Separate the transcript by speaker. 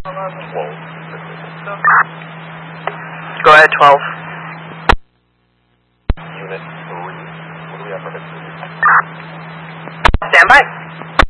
Speaker 1: Go ahead, 12.
Speaker 2: Unit 3. What do we have for history?
Speaker 1: Stand by.